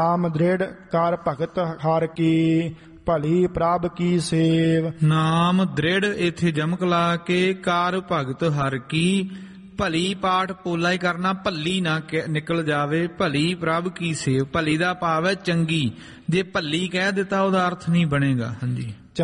ਨਾਮ ਦ੍ਰਿੜ ਕਰ ਭਗਤ ਹਰ ਕੀ ਭਲੀ ਪ੍ਰਭ ਕੀ ਸੇਵ। ਨਾਮ ਦ੍ਰਿੜ ਇਥੇ ਜਮਕ ਲਾ ਕੇ ਕਾਰ ਭਗਤ ਹਰ ਕੀ, ਭਲੀ ਪਾਠ ਪੋਲਾ ਹੀ ਕਰਨਾ, ਭੱਲੀ ਨਾ ਨਿਕਲ ਜਾਵੇ। ਭਲੀ ਪ੍ਰਭ ਕੀ ਸੇਵ, ਭਲੀ ਦਾ ਭਾਵ ਹੈ ਚੰਗੀ, ਜੇ ਭੱਲੀ ਕਹਿ ਦਿੱਤਾ ਉਹਦਾ ਅਰਥ ਨਹੀਂ ਬਣੇਗਾ। ਹਾਂਜੀ।